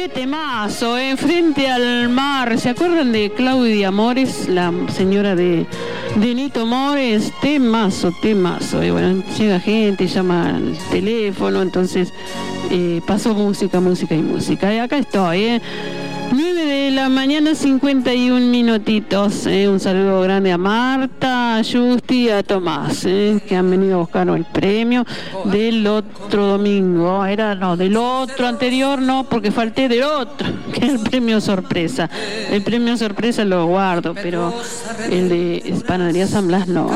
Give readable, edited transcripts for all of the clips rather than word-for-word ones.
Qué temazo, frente al mar. ¿Se acuerdan de Claudia Mores, la señora de Nito Mores? Temazo. Bueno, llega gente, llama al teléfono, entonces pasó música. Y acá estoy, 9 de la mañana, 51 minutitos. Un saludo grande a Marta, a Justi, a Tomás, que han venido a buscar el premio del otro domingo. Del otro anterior, no, porque falté del otro, que es el premio sorpresa. El premio sorpresa lo guardo, pero el de Panadería San Blas no,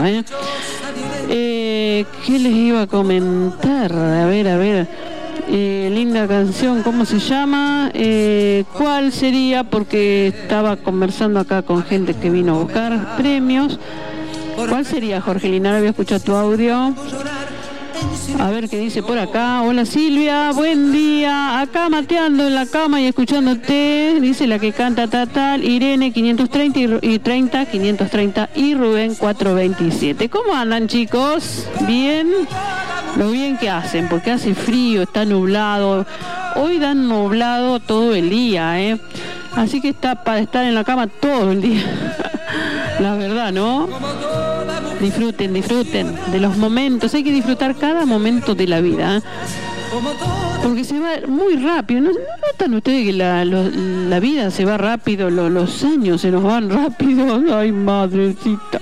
¿Qué les iba a comentar? A ver. Linda canción, ¿cómo se llama? ¿Cuál sería? Porque estaba conversando acá con gente que vino a buscar premios. ¿Cuál sería, Jorge Linares? Voy a escuchar tu audio. A ver qué dice por acá. Hola Silvia, buen día. Acá mateando en la cama y escuchándote. Dice la que canta tal, Irene 530 y 530 y Rubén 427. ¿Cómo andan, chicos? ¿Bien? Lo bien que hacen, porque hace frío, está nublado. Hoy dan nublado todo el día, Así que está para estar en la cama todo el día. La verdad, ¿no? Disfruten de los momentos. Hay que disfrutar cada momento de la vida, porque se va muy rápido. ¿No notan ustedes que la vida se va rápido? Los años se nos van rápido. Ay, madrecita.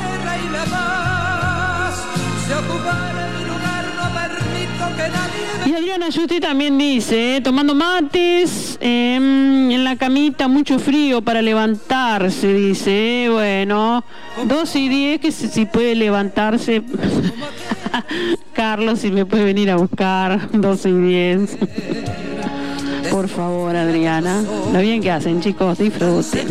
Y Adriana Justi también dice, tomando mates, en la camita, mucho frío para levantarse, dice. Bueno, 2:10, que si puede levantarse. Carlos, si me puede venir a buscar, 2:10. Por favor, Adriana. Lo bien que hacen, chicos, disfruten.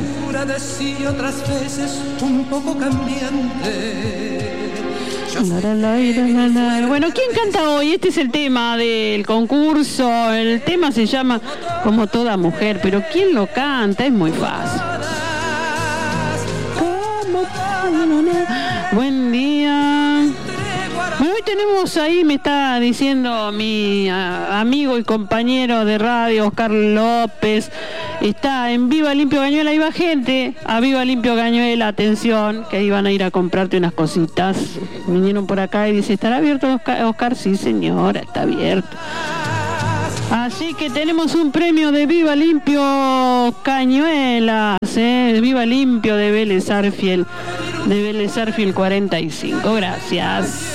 Bueno, ¿quién canta hoy? Este es el tema del concurso. El tema se llama Como toda mujer, pero ¿quién lo canta? Es muy fácil. Buen día. Bueno, hoy tenemos ahí, me está diciendo mi amigo y compañero de radio, Oscar López, está en Viva Limpio Cañuela. Ahí va gente a Viva Limpio Cañuela, atención, que ahí van a ir a comprarte unas cositas. Vinieron por acá y dice, ¿estará abierto, Oscar? Sí, señora, está abierto. Así que tenemos un premio de Viva Limpio Cañuelas, Viva Limpio de Vélez Arfiel 45. Gracias.